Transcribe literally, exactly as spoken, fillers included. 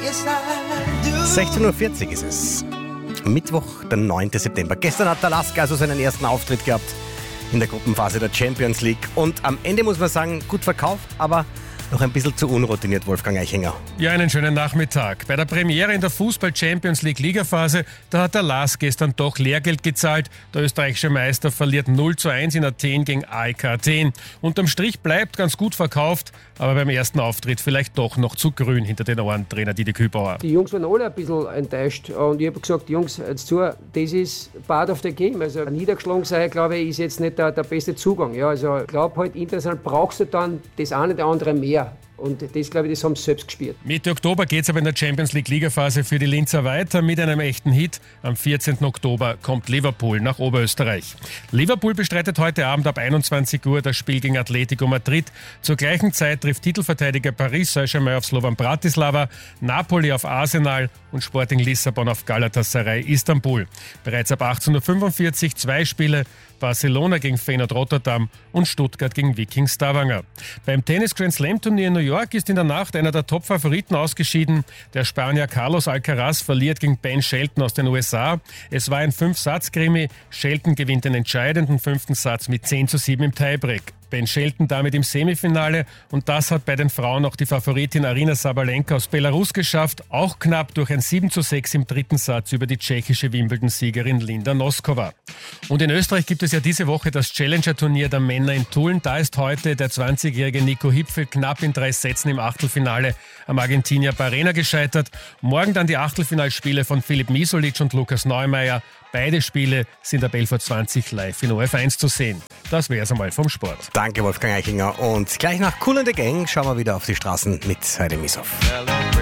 sechzehn Uhr vierzig ist es. Mittwoch, der neunten September. Gestern hat der Lask also seinen ersten Auftritt gehabt in der Gruppenphase der Champions League. Und am Ende muss man sagen, gut verkauft, aber noch ein bisschen zu unroutiniert, Wolfgang Eichinger. Ja, einen schönen Nachmittag. Bei der Premiere in der Fußball-Champions-League-Ligaphase, da hat der Lask gestern doch Lehrgeld gezahlt. Der österreichische Meister verliert null zu eins in Athen gegen A E K Athen. Unterm Strich bleibt ganz gut verkauft, aber beim ersten Auftritt vielleicht doch noch zu grün hinter den Ohren, Trainer Didi Kübauer. Die Jungs waren alle ein bisschen enttäuscht und ich habe gesagt, Jungs, jetzt zu, das ist part of the game. Also niedergeschlagen sein, glaube ich, ist jetzt nicht der, der beste Zugang. Ja, also ich glaube halt, international brauchst du dann das eine oder andere mehr. Und das, glaube ich, das haben sie selbst gespürt. Mitte Oktober geht es aber in der Champions League Ligaphase für die Linzer weiter mit einem echten Hit. Am vierzehnten Oktober kommt Liverpool nach Oberösterreich. Liverpool bestreitet heute Abend ab einundzwanzig Uhr das Spiel gegen Atletico Madrid. Zur gleichen Zeit trifft Titelverteidiger Paris Saint-Germain auf Slovan Bratislava, Napoli auf Arsenal und Sporting Lissabon auf Galatasaray Istanbul. Bereits ab achtzehn Uhr fünfundvierzig zwei Spiele: Barcelona gegen Feyenoord Rotterdam und Stuttgart gegen Viking Stavanger. Beim Tennis Grand Slam Turnier in New York ist in der Nacht einer der Top-Favoriten ausgeschieden. Der Spanier Carlos Alcaraz verliert gegen Ben Shelton aus den U S A. Es war ein Fünf-Satz-Krimi. Shelton gewinnt den entscheidenden fünften Satz mit zehn zu sieben im Tiebreak. Ben Shelton damit im Semifinale, und das hat bei den Frauen auch die Favoritin Aryna Sabalenka aus Belarus geschafft, auch knapp durch ein sieben zu sechs im dritten Satz über die tschechische Wimbledon-Siegerin Linda Noskova. Und in Österreich gibt es ja diese Woche das Challenger-Turnier der Männer in Tulln. Da ist heute der zwanzigjährige Nico Hipfel knapp in drei Sätzen im Achtelfinale am Argentinier Barrena gescheitert. Morgen dann die Achtelfinalspiele von Filip Misolic und Lukas Neumeier. Beide Spiele sind ab elf Uhr zwanzig live in O F eins zu sehen. Das wär's einmal vom Sport. Danke, Wolfgang Eichinger. Und gleich nach Kool and the Gang schauen wir wieder auf die Straßen mit Heide Misoff.